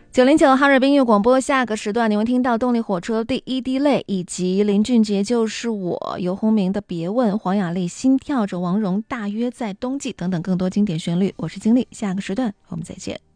909哈尔滨音乐广播，下个时段你会听到动力火车第一滴泪，以及林俊杰就是我，游鸿明的别问，黄雅莉心跳着，王蓉大约在冬季等等更多经典旋律。我是金丽，下个时段我们再见。